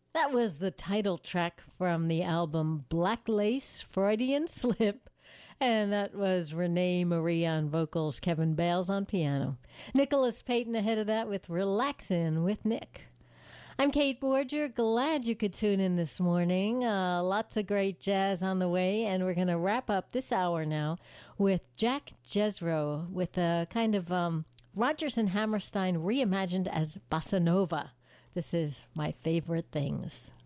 That was the title track from the album Black Lace, Freudian Slip. And that was Renee Marie on vocals, Kevin Bales on piano. Nicholas Payton ahead of that with Relaxin' with Nick. I'm Kate Borger. Glad you could tune in this morning. Lots of great jazz on the way, and we're going to wrap up this hour now with Jack Jesro with a kind of Rodgers and Hammerstein reimagined as bossa nova. This is My Favorite Things.